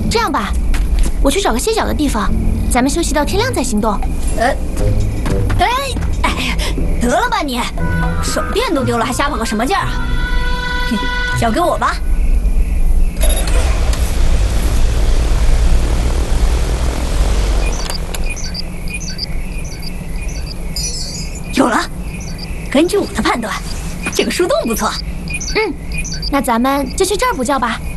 这样吧，我去找个歇脚的地方，咱们休息到天亮再行动。 得了吧你，手电都丢了，还瞎跑个什么劲儿啊？交给我吧。有了，根据我的判断，这个树洞不错。 那咱们就去这儿补觉吧。